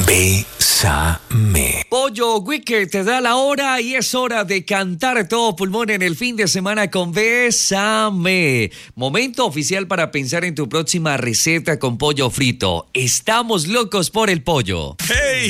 Bésame. Pollo Wicker te da la hora y es hora de cantar a todo pulmón en el fin de semana con Bésame. Momento oficial para pensar en tu próxima receta con pollo frito. Estamos locos por el pollo. ¡Hey!